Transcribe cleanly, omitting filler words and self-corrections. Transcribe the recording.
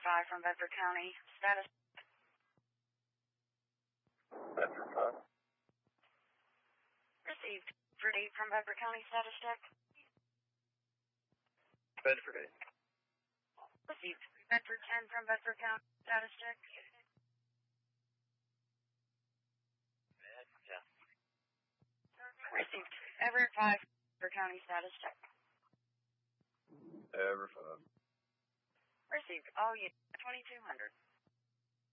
5 from Bedford County. Status. Bedford 5. Received. Bedford 8 from Bedford County. Status check. Bedford 8. Received. Bedford 10 from Bedford County. Status check. Received. Everett 5 Bedford County. Status check. Everett 5. Received. All units 2200.